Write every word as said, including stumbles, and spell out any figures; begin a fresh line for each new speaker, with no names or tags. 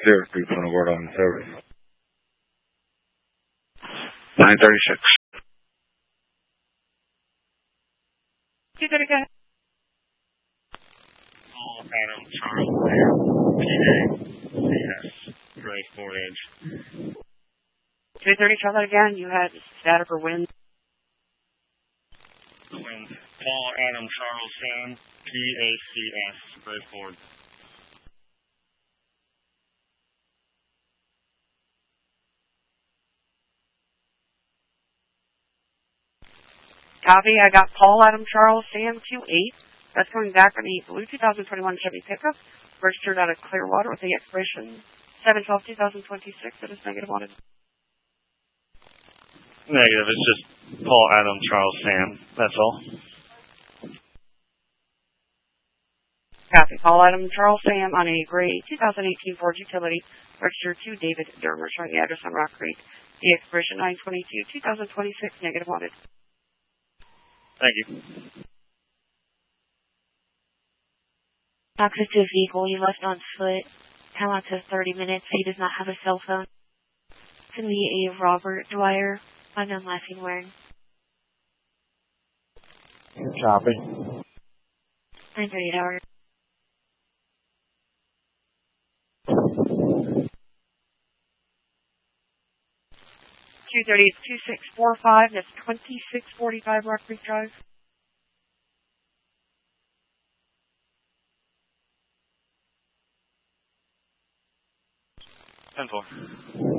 Zero three point word on service. Nine thirty six.
Do that again.
Paul Adam Charles Sam P A C S Ray four Edge.
Three thirty. Try that again. You had static or wind.
Wind. Paul Adam Charles Sam P A C S Ray Ford.
Copy. I got Paul Adam Charles Sam Q eight. That's coming back on a blue two thousand twenty-one Chevy pickup, registered out of Clearwater with the expiration seven twelve twenty twenty-six. It is negative one.
Negative. It's just Paul Adam Charles Sam. That's all.
Copy. Paul Adam Charles Sam on a gray two thousand eighteen Ford Utility, registered to David Dermer, showing the address on Rock Creek. The expiration nine twenty-two twenty twenty-six. Negative one.
Thank you.
Access to a vehicle he left on foot. Time out to thirty minutes. He does not have a cell phone. It's going to be a Robert Dwyer. Unknown last name wearing.
Copy.
nine thirty-eight hour.
two thirty is two six four five. That's twenty-six forty-five Rock Creek Drive.
ten four.